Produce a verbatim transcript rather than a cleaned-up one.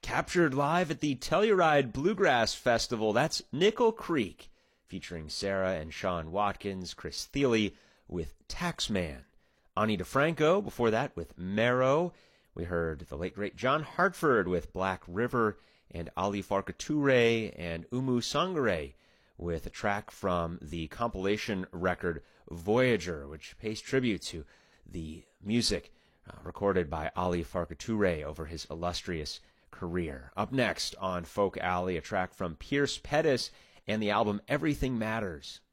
captured live at the Telluride Bluegrass Festival. That's Nickel Creek, featuring Sarah and Sean Watkins, Chris Thiele with Taxman. Ani DeFranco, before that, with Marrow. We heard the late, great John Hartford with Black River, and Ali Farka Touré and Umu Sangare with a track from the compilation record Voyager, which pays tribute to the music uh, recorded by Ali Farka Touré over his illustrious career. Up next on Folk Alley, a track from Pierce Pettis and the album Everything Matters.